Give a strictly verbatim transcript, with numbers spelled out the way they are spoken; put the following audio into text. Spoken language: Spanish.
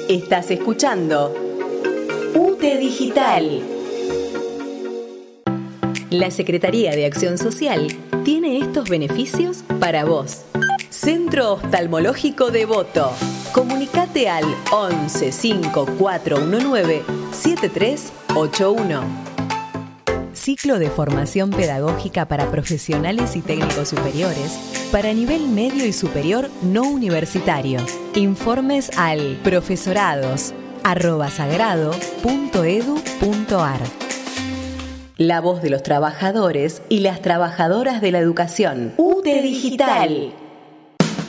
Estás escuchando U T E Digital. La Secretaría de Acción Social tiene estos beneficios para vos. Centro Oftalmológico Devoto. Comunicate al once cinco cuatro uno nueve siete tres ocho uno. Ciclo de formación pedagógica para profesionales y técnicos superiores para nivel medio y superior no universitario. Informes al profesorados arroba sagrado punto edu punto ar. La voz de los trabajadores y las trabajadoras de la educación. U T E Digital.